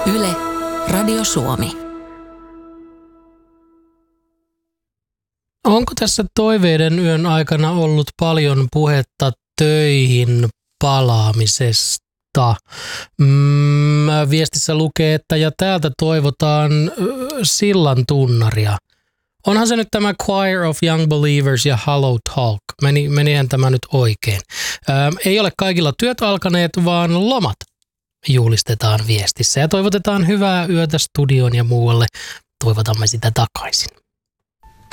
Yle, Radio Suomi. Onko tässä toiveiden yön aikana ollut paljon puhetta töihin palaamisesta? Viestissä lukee, että ja täältä toivotaan sillan tunnaria. Onhan se nyt tämä Choir of Young Believers ja Hello Talk. Menihän tämä nyt oikein. Ei ole kaikilla työt alkaneet, vaan lomat juhlistetaan viestissä. Ja toivotetaan hyvää yötä studioon ja muualle. Toivotamme sitä takaisin.